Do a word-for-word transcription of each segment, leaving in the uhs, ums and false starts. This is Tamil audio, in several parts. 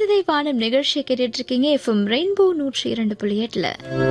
சிநேகிதை வானம் நிகழ்ச்சியை கேட்டுட்டு இருக்கீங்க. எஃப்எம் ரெயின்போ நூற்றி இரண்டு புள்ளி எட்டுல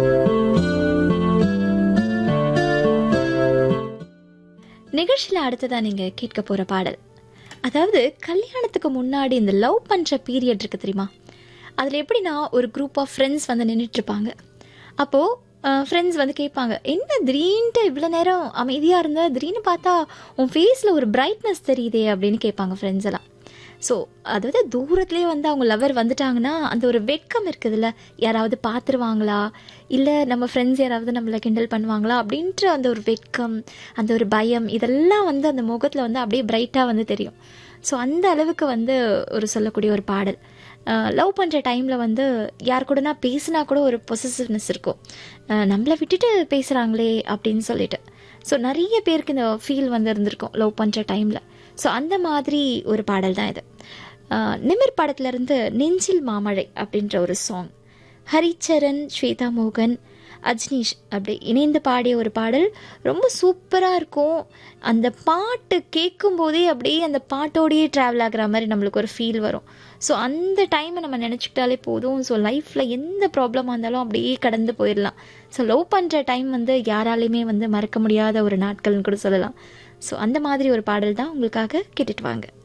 நிகழ்ச்சியில அடுத்ததா நீங்க கேட்க போற பாடல், அதாவது கல்யாணத்துக்கு முன்னாடி இந்த லவ் பண்ற பீரியட் இருக்கு தெரியுமா? அதுல எப்படின்னா ஒரு குரூப் ஆஃப் ஃப்ரெண்ட்ஸ் வந்து நின்றுட்டு இருப்பாங்க. அப்போ ஃப்ரெண்ட்ஸ் வந்து கேட்பாங்க, என்ன திடீர்னு இவ்வளோ நேரம் அமைதியாக இருந்த, திடீர்னு பார்த்தா உன் ஃபேஸில் ஒரு பிரைட்னஸ் தெரியுதே அப்படின்னு கேட்பாங்க ஃப்ரெண்ட்ஸ் எல்லாம். ஸோ அதாவது தூரத்துலேயே வந்து அவங்க லவர் வந்துட்டாங்கன்னா அந்த ஒரு வெட்கம் இருக்குதுல்ல, யாராவது பார்த்துருவாங்களா, இல்லை நம்ம ஃப்ரெண்ட்ஸ் யாராவது நம்மளை கிண்டல் பண்ணுவாங்களா அப்படின்ற அந்த ஒரு வெட்கம், அந்த ஒரு பயம், இதெல்லாம் வந்து அந்த முகத்தில் வந்து அப்படியே பிரைட்டாக வந்து தெரியும். ஸோ அந்த அளவுக்கு வந்து ஒரு சொல்லக்கூடிய ஒரு பாடல். லவ் பண்ணுற டைமில் வந்து யார் கூடனா பேசினா கூட ஒரு பொசசிவ்னஸ் இருக்கும், நம்மளை விட்டுட்டு பேசுகிறாங்களே அப்படின்னு சொல்லிட்டு. ஸோ நிறைய பேருக்கு இந்த ஃபீல் வந்து இருந்திருக்கும் லவ் பண்ணுற டைமில். ஸோ அந்த மாதிரி ஒரு பாடல் தான் இது. நிமிர் படத்துலேருந்து நெஞ்சில் மாமழை அப்படின்ற ஒரு சாங், ஹரிச்சரன், ஸ்வேதா மோகன், அஜ்னீஷ் அப்படி இணைந்து பாடிய ஒரு பாடல். ரொம்ப சூப்பராக இருக்கும். அந்த பாட்டு கேட்கும் போதே அப்படியே அந்த பாட்டோடையே ட்ராவல் ஆகிற மாதிரி நம்மளுக்கு ஒரு ஃபீல் வரும். ஸோ அந்த டைமை நம்ம நினச்சிக்கிட்டாலே போதும். ஸோ லைஃப்பில் எந்த ப்ராப்ளமாக இருந்தாலும் அப்படியே கடந்து போயிடலாம். ஸோ லவ் பண்ணுற டைம் வந்து யாராலையுமே வந்து மறக்க முடியாத ஒரு நாட்கள்னு கூட சொல்லலாம். ஸோ அந்த மாதிரி ஒரு பாடல் தான் உங்களுக்காக கேட்டுட்டு வாங்க.